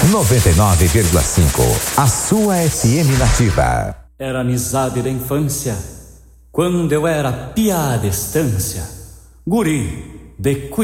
99,5. A sua FM Nativa. Era amizade da infância, quando eu era piá à distância, guri de